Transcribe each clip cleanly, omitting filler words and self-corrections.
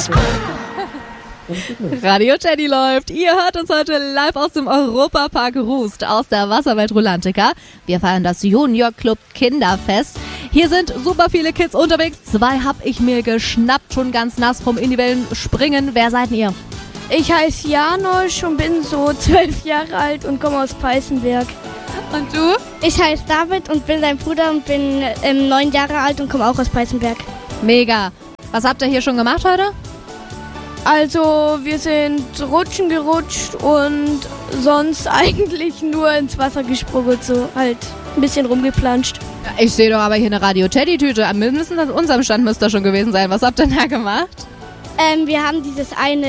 Radio Teddy läuft. Ihr hört uns heute live aus dem Europapark Rust, aus der Wasserwelt Rulantica. Wir feiern das Junior Club Kinderfest. Hier sind super viele Kids unterwegs. 2 hab ich mir geschnappt, schon ganz nass vom in die Wellen springen. Wer seid ihr? Ich heiße Janosch und bin so 12 Jahre alt und komme aus Peißenberg. Und du? Ich heiße David und bin dein Bruder und bin 9 Jahre alt und komme auch aus Peißenberg. Mega. Was habt ihr hier schon gemacht heute? Also wir sind rutschen gerutscht und sonst eigentlich nur ins Wasser gesprungen und so halt ein bisschen rumgeplanscht. Ich sehe doch aber hier eine Radio Teddy Tüte. Mindestens an unserem Stand müsste das schon gewesen sein. Was habt ihr denn da gemacht? Wir haben dieses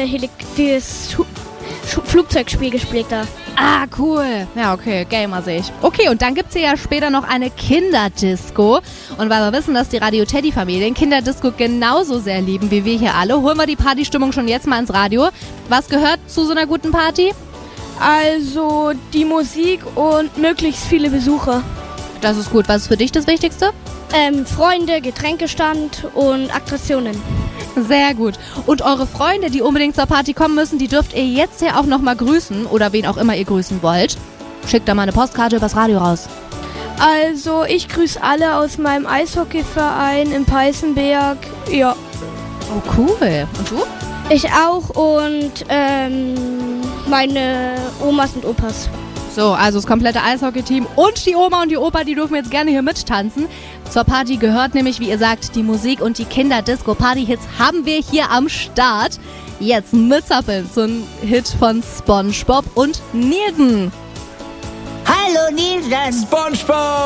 Flugzeugspiel gespielt da. Ah, cool. Ja, okay, Gamer sehe ich. Okay, und dann gibt's hier ja später noch eine Kinderdisco. Und weil wir wissen, dass die Radio Teddy Familien Kinderdisco genauso sehr lieben wie wir hier alle, holen wir die Partystimmung schon jetzt mal ins Radio. Was gehört zu so einer guten Party? Also die Musik und möglichst viele Besucher. Das ist gut. Was ist für dich das Wichtigste? Freunde, Getränkestand und Attraktionen. Sehr gut. Und eure Freunde, die unbedingt zur Party kommen müssen, die dürft ihr jetzt ja auch nochmal grüßen oder wen auch immer ihr grüßen wollt. Schickt da mal eine Postkarte übers Radio raus. Also ich grüße alle aus meinem Eishockeyverein in Peißenberg. Ja. Oh, cool. Und du? Ich auch und meine Omas und Opas. So, also das komplette Eishockey-Team und die Oma und die Opa, die dürfen jetzt gerne hier mittanzen. Zur Party gehört nämlich, wie ihr sagt, die Musik und die Kinder-Disco-Party-Hits haben wir hier am Start. Jetzt mit Zappeln zum Hit von SpongeBob und Nielsen. Hallo Nielsen! SpongeBob!